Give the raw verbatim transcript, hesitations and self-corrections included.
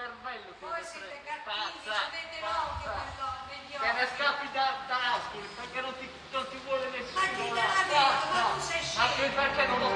cervello che Voi ne siete frega. cattivi, Pazza, sapete no che pazza. quello Te ne mediocre. scappi da, da Ascoli perché non ti, non ti vuole nessuno. Ma chi te là. l'ha detto? Ma Pazza. tu sei Ma qui scemo. perché non lo